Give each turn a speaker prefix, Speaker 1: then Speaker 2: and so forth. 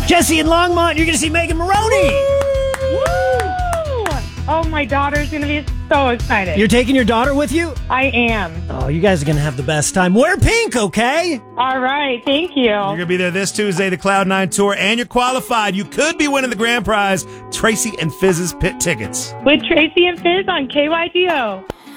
Speaker 1: Jesse in Longmont, you're going to see Megan Maroney.
Speaker 2: Woo! Oh, my daughter's going to be so excited.
Speaker 1: You're taking your daughter with you?
Speaker 2: I am.
Speaker 1: Oh, you guys are going to have the best time. Wear pink, okay?
Speaker 2: All right. Thank you.
Speaker 3: You're going to be there this Tuesday, the Cloud9 Tour, and you're qualified. You could be winning the grand prize, Tracy and Fizz's pit tickets.
Speaker 2: With Tracy and Fizz on KYGO.